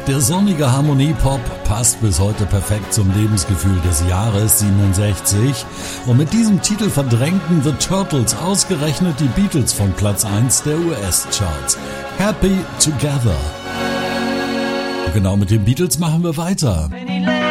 Der sonnige Harmoniepop passt bis heute perfekt zum Lebensgefühl des Jahres 67 und mit diesem Titel verdrängten The Turtles ausgerechnet die Beatles von Platz 1 der US-Charts. Happy Together. Und genau mit den Beatles machen wir weiter.